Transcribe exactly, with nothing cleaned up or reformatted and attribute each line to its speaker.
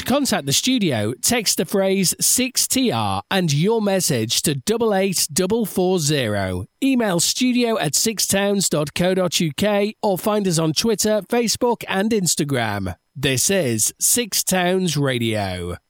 Speaker 1: contact the studio, text the phrase six T R and your message to double eight double four zero. Email studio at sixtowns dot co dot uk or find us on Twitter, Facebook and Instagram. This is Six Towns Radio.